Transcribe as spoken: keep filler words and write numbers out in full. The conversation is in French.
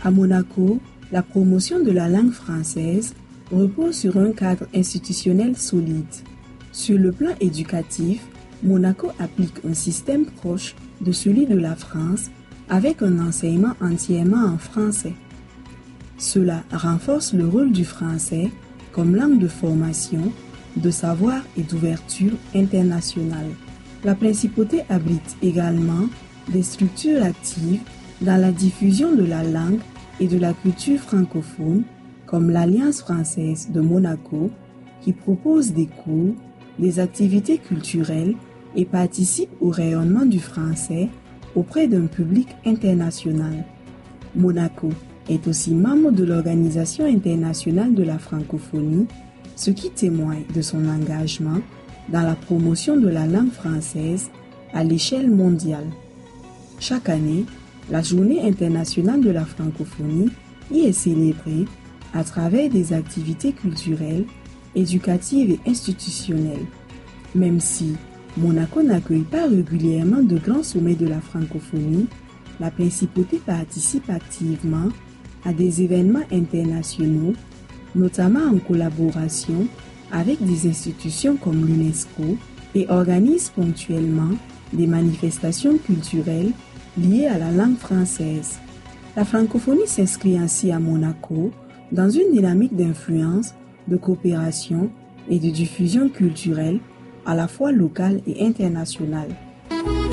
À Monaco, la promotion de la langue française repose sur un cadre institutionnel solide. Sur le plan éducatif, Monaco applique un système proche de celui de la France avec un enseignement entièrement en français. Cela renforce le rôle du français comme langue de formation, de savoir et d'ouverture internationale. La principauté abrite également des structures actives dans la diffusion de la langue et de la culture francophone, comme l'Alliance française de Monaco, qui propose des cours, des activités culturelles et participe au rayonnement du français auprès d'un public international. Monaco est aussi membre de l'Organisation internationale de la francophonie, ce qui témoigne de son engagement dans la promotion de la langue française à l'échelle mondiale. Chaque année, la Journée internationale de la francophonie y est célébrée à travers des activités culturelles, éducatives et institutionnelles. Même si Monaco n'accueille pas régulièrement de grands sommets de la francophonie, la principauté participe activement à des événements internationaux, notamment en collaboration avec des institutions comme l'UNESCO, et organise ponctuellement des manifestations culturelles liées à la langue française. La francophonie s'inscrit ainsi à Monaco dans une dynamique d'influence, de coopération et de diffusion culturelle à la fois locale et internationale.